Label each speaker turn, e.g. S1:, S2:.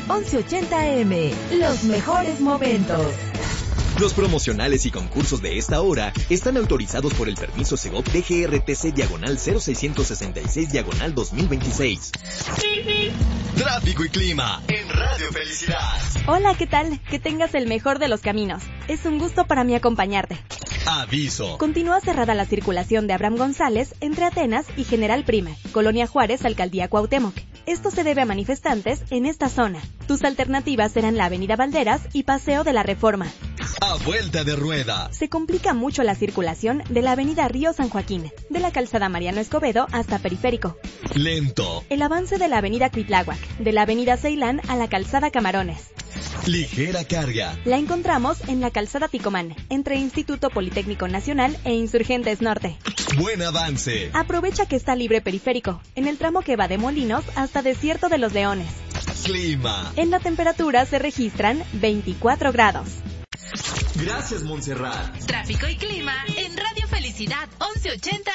S1: 1180 AM. Los mejores momentos.
S2: Los promocionales y concursos de esta hora están autorizados por el permiso Segov DGRTC/0666/2026. Tráfico y clima en Radio Felicidad.
S3: Hola, ¿qué tal? Que tengas el mejor de los caminos. Es un gusto para mí acompañarte.
S2: Aviso.
S3: Continúa cerrada la circulación de Abraham González entre Atenas y General Prima, Colonia Juárez, Alcaldía Cuauhtémoc. Esto se debe a manifestantes en esta zona. Tus alternativas serán la Avenida Valderas y Paseo de la Reforma.
S2: A vuelta de rueda.
S3: Se complica mucho la circulación de la Avenida Río San Joaquín, de la Calzada Mariano Escobedo hasta Periférico.
S2: Lento.
S3: El avance de la Avenida Cuitláhuac, de la Avenida Ceilán a la Calzada Camarones.
S2: Ligera carga.
S3: La encontramos en la Calzada Ticomán, entre Instituto Politécnico Nacional e Insurgentes Norte.
S2: Buen avance.
S3: Aprovecha que está libre Periférico, en el tramo que va de Molinos hasta Desierto de los Leones.
S2: Clima.
S3: En la temperatura se registran 24 grados.
S2: Gracias, Montserrat.
S1: Tráfico y clima en Radio Felicidad 1180